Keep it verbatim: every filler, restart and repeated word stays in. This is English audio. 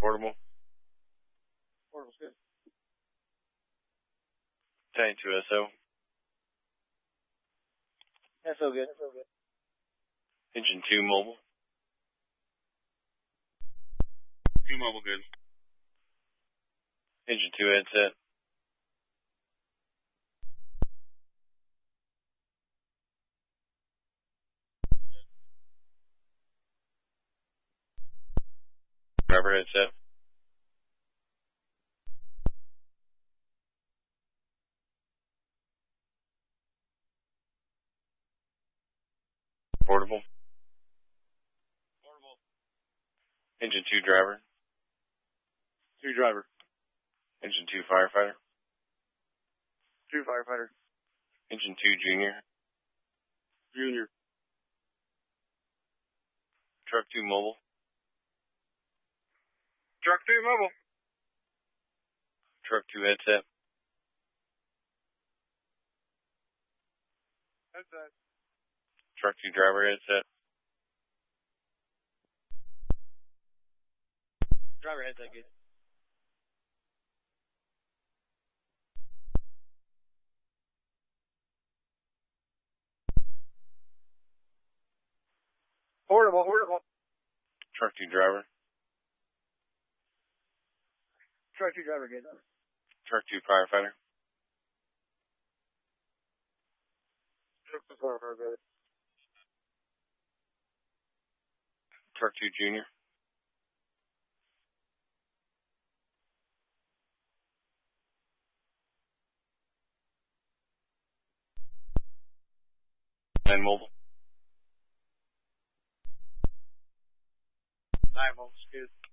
Portable. Portable's good. Tank two S O. S O good. S O good. Engine two mobile. Two mobile good. Engine two headset. Driver headset. Portable. Portable. Engine two driver. Two driver. Engine two firefighter. Two firefighter. Engine two junior. Junior. Truck two mobile. Truck two mobile. Truck two headset. Headset. Truck two driver headset. Driver headset good. Portable. Portable. Truck two driver. Truck two driver good. Truck two firefighter. Truck two firefighter good. Truck two junior. Nine mobile. Nine mobile's good.